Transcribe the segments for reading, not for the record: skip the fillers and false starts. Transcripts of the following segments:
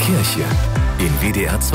Kirche in WDR 2.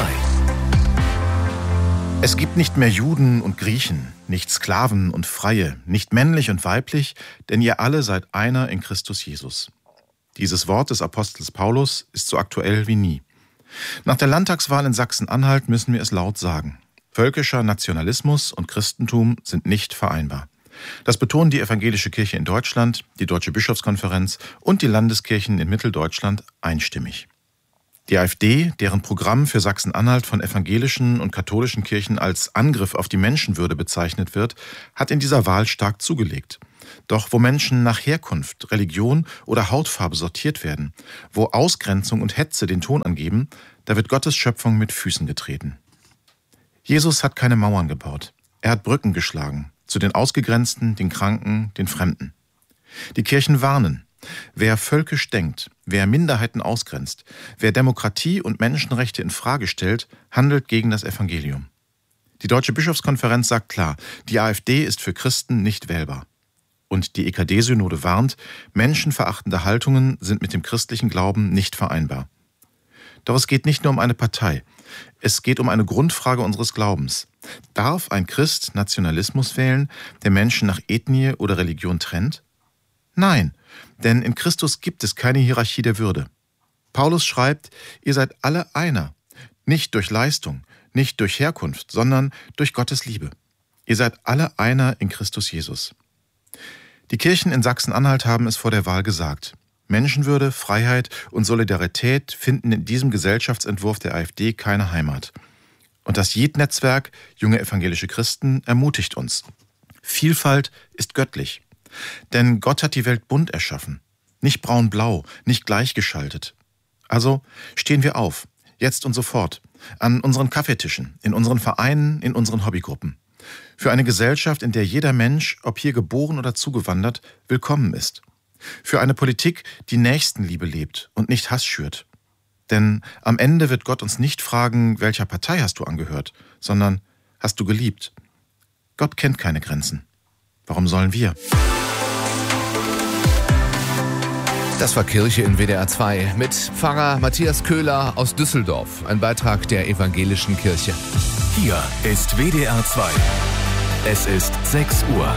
Es gibt nicht mehr Juden und Griechen, nicht Sklaven und Freie, nicht männlich und weiblich, denn ihr alle seid einer in Christus Jesus. Dieses Wort des Apostels Paulus ist so aktuell wie nie. Nach der Landtagswahl in Sachsen-Anhalt müssen wir es laut sagen. Völkischer Nationalismus und Christentum sind nicht vereinbar. Das betonen die Evangelische Kirche in Deutschland, die Deutsche Bischofskonferenz und die Landeskirchen in Mitteldeutschland einstimmig. Die AfD, deren Programm für Sachsen-Anhalt von evangelischen und katholischen Kirchen als Angriff auf die Menschenwürde bezeichnet wird, hat in dieser Wahl stark zugelegt. Doch wo Menschen nach Herkunft, Religion oder Hautfarbe sortiert werden, wo Ausgrenzung und Hetze den Ton angeben, da wird Gottes Schöpfung mit Füßen getreten. Jesus hat keine Mauern gebaut. Er hat Brücken geschlagen zu den Ausgegrenzten, den Kranken, den Fremden. Die Kirchen warnen. Wer völkisch denkt, wer Minderheiten ausgrenzt, wer Demokratie und Menschenrechte in Frage stellt, handelt gegen das Evangelium. Die Deutsche Bischofskonferenz sagt klar, die AfD ist für Christen nicht wählbar. Und die EKD-Synode warnt, menschenverachtende Haltungen sind mit dem christlichen Glauben nicht vereinbar. Doch es geht nicht nur um eine Partei. Es geht um eine Grundfrage unseres Glaubens. Darf ein Christ Nationalismus wählen, der Menschen nach Ethnie oder Religion trennt? Nein, denn in Christus gibt es keine Hierarchie der Würde. Paulus schreibt, ihr seid alle einer, nicht durch Leistung, nicht durch Herkunft, sondern durch Gottes Liebe. Ihr seid alle einer in Christus Jesus. Die Kirchen in Sachsen-Anhalt haben es vor der Wahl gesagt. Menschenwürde, Freiheit und Solidarität finden in diesem Gesellschaftsentwurf der AfD keine Heimat. Und das JID-Netzwerk, junge evangelische Christen, ermutigt uns. Vielfalt ist göttlich. Denn Gott hat die Welt bunt erschaffen. Nicht braun-blau, nicht gleichgeschaltet. Also stehen wir auf, jetzt und sofort, an unseren Kaffeetischen, in unseren Vereinen, in unseren Hobbygruppen. Für eine Gesellschaft, in der jeder Mensch, ob hier geboren oder zugewandert, willkommen ist. Für eine Politik, die Nächstenliebe lebt und nicht Hass schürt. Denn am Ende wird Gott uns nicht fragen, welcher Partei hast du angehört, sondern hast du geliebt. Gott kennt keine Grenzen. Warum sollen wir? Das war Kirche in WDR 2 mit Pfarrer Matthias Köhler aus Düsseldorf. Ein Beitrag der Evangelischen Kirche. Hier ist WDR 2. Es ist 6 Uhr.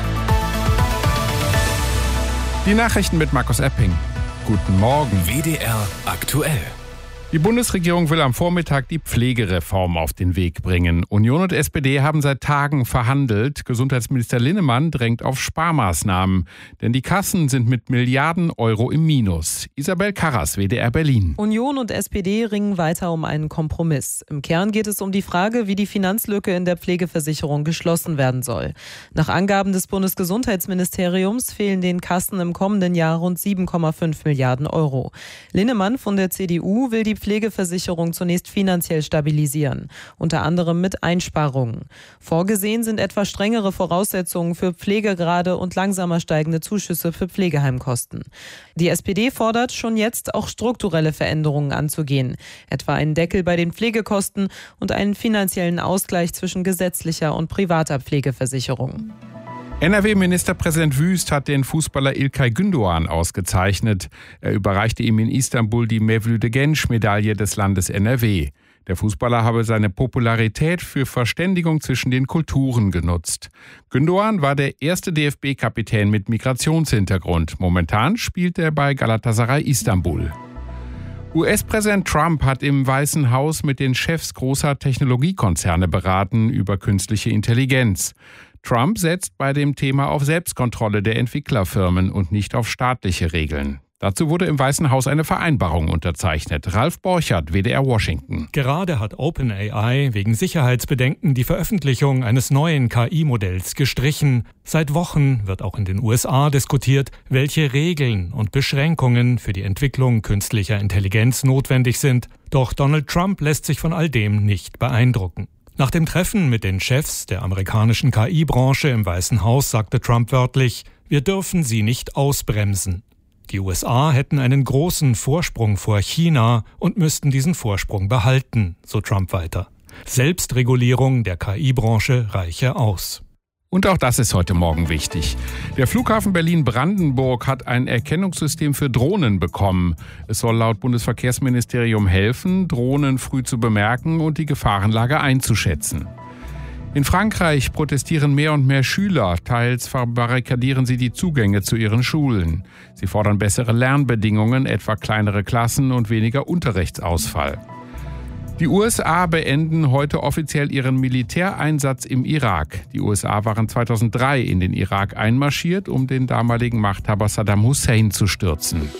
Die Nachrichten mit Markus Epping. Guten Morgen. WDR aktuell. Die Bundesregierung will am Vormittag die Pflegereform auf den Weg bringen. Union und SPD haben seit Tagen verhandelt. Gesundheitsminister Linnemann drängt auf Sparmaßnahmen. Denn die Kassen sind mit Milliarden Euro im Minus. Isabel Karras, WDR Berlin. Union und SPD ringen weiter um einen Kompromiss. Im Kern geht es um die Frage, wie die Finanzlücke in der Pflegeversicherung geschlossen werden soll. Nach Angaben des Bundesgesundheitsministeriums fehlen den Kassen im kommenden Jahr rund 7,5 Milliarden Euro. Linnemann von der CDU will die Pflegeversicherung zunächst finanziell stabilisieren, unter anderem mit Einsparungen. Vorgesehen sind etwa strengere Voraussetzungen für Pflegegrade und langsamer steigende Zuschüsse für Pflegeheimkosten. Die SPD fordert schon jetzt auch strukturelle Veränderungen anzugehen, etwa einen Deckel bei den Pflegekosten und einen finanziellen Ausgleich zwischen gesetzlicher und privater Pflegeversicherung. NRW-Ministerpräsident Wüst hat den Fußballer İlkay Gündoğan ausgezeichnet. Er überreichte ihm in Istanbul die Mevlüt Genç-Medaille des Landes NRW. Der Fußballer habe seine Popularität für Verständigung zwischen den Kulturen genutzt. Gündoğan war der erste DFB-Kapitän mit Migrationshintergrund. Momentan spielt er bei Galatasaray Istanbul. US-Präsident Trump hat im Weißen Haus mit den Chefs großer Technologiekonzerne beraten über künstliche Intelligenz. Trump setzt bei dem Thema auf Selbstkontrolle der Entwicklerfirmen und nicht auf staatliche Regeln. Dazu wurde im Weißen Haus eine Vereinbarung unterzeichnet. Ralf Borchert, WDR Washington. Gerade hat OpenAI wegen Sicherheitsbedenken die Veröffentlichung eines neuen KI-Modells gestrichen. Seit Wochen wird auch in den USA diskutiert, welche Regeln und Beschränkungen für die Entwicklung künstlicher Intelligenz notwendig sind. Doch Donald Trump lässt sich von all dem nicht beeindrucken. Nach dem Treffen mit den Chefs der amerikanischen KI-Branche im Weißen Haus sagte Trump wörtlich, wir dürfen sie nicht ausbremsen. Die USA hätten einen großen Vorsprung vor China und müssten diesen Vorsprung behalten, so Trump weiter. Selbstregulierung der KI-Branche reiche aus. Und auch das ist heute Morgen wichtig. Der Flughafen Berlin-Brandenburg hat ein Erkennungssystem für Drohnen bekommen. Es soll laut Bundesverkehrsministerium helfen, Drohnen früh zu bemerken und die Gefahrenlage einzuschätzen. In Frankreich protestieren mehr und mehr Schüler. Teils verbarrikadieren sie die Zugänge zu ihren Schulen. Sie fordern bessere Lernbedingungen, etwa kleinere Klassen und weniger Unterrichtsausfall. Die USA beenden heute offiziell ihren Militäreinsatz im Irak. Die USA waren 2003 in den Irak einmarschiert, um den damaligen Machthaber Saddam Hussein zu stürzen.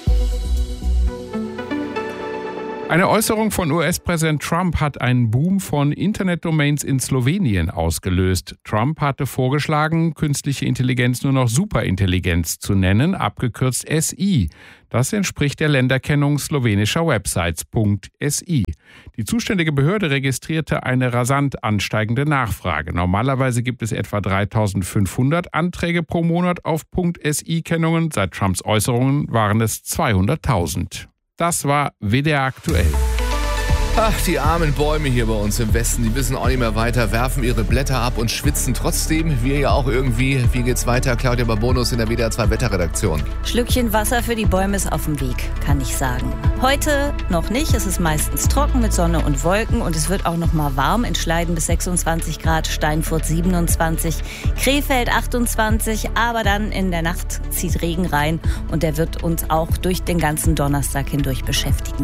Eine Äußerung von US-Präsident Trump hat einen Boom von Internetdomains in Slowenien ausgelöst. Trump hatte vorgeschlagen, künstliche Intelligenz nur noch Superintelligenz zu nennen, abgekürzt SI. Das entspricht der Länderkennung slowenischer Websites .si. Die zuständige Behörde registrierte eine rasant ansteigende Nachfrage. Normalerweise gibt es etwa 3.500 Anträge pro Monat auf .si-Kennungen. Seit Trumps Äußerungen waren es 200.000. Das war WDR aktuell. Ach, die armen Bäume hier bei uns im Westen, die wissen auch nicht mehr weiter, werfen ihre Blätter ab und schwitzen trotzdem. Wir ja auch irgendwie. Wie geht's weiter? Claudia Babonus in der WDR 2 Wetterredaktion. Schlückchen Wasser für die Bäume ist auf dem Weg, kann ich sagen. Heute noch nicht. Es ist meistens trocken mit Sonne und Wolken und es wird auch noch mal warm. In Schleiden bis 26 Grad, Steinfurt 27, Krefeld 28. Aber dann in der Nacht zieht Regen rein und der wird uns auch durch den ganzen Donnerstag hindurch beschäftigen.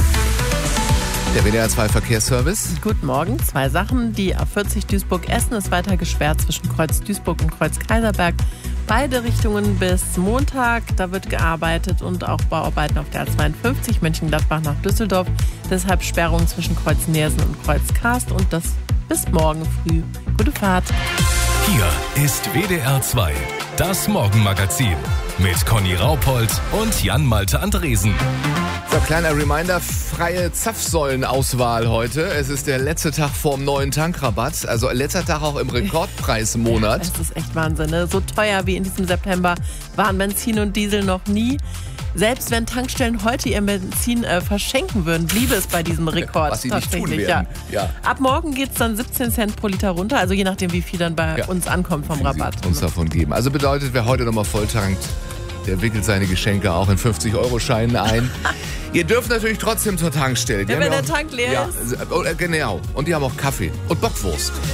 Der WDR 2 Verkehrsservice. Guten Morgen. 2 Sachen. Die A40 Duisburg-Essen ist weiter gesperrt zwischen Kreuz Duisburg und Kreuz Kaiserberg. Beide Richtungen bis Montag. Da wird gearbeitet und auch Bauarbeiten auf der A52 Mönchengladbach nach Düsseldorf. Deshalb Sperrungen zwischen Kreuz Neersen und Kreuz Karst und das bis morgen früh. Gute Fahrt. Hier ist WDR 2, das Morgenmagazin mit Conny Raupold und Jan-Malte Andresen. So, kleiner Reminder, freie Zapfsäulenauswahl heute. Es ist der letzte Tag vorm neuen Tankrabatt, also letzter Tag auch im Rekordpreismonat. Das ist echt Wahnsinn, ne? So teuer wie in diesem September waren Benzin und Diesel noch nie. Selbst wenn Tankstellen heute ihr Benzin verschenken würden, bliebe es bei diesem Rekord. Was sie nicht tun werden. Ja. Ab morgen geht es dann 17 Cent pro Liter runter, also je nachdem, wie viel dann bei uns ankommt vom Rabatt. Sie uns davon geben. Also bedeutet, wer heute nochmal volltankt, der wickelt seine Geschenke auch in 50-Euro-Scheinen ein. Ihr dürft natürlich trotzdem zur Tankstelle. Ja, wenn der Tank leer ist. Genau. Und die haben auch Kaffee und Bockwurst.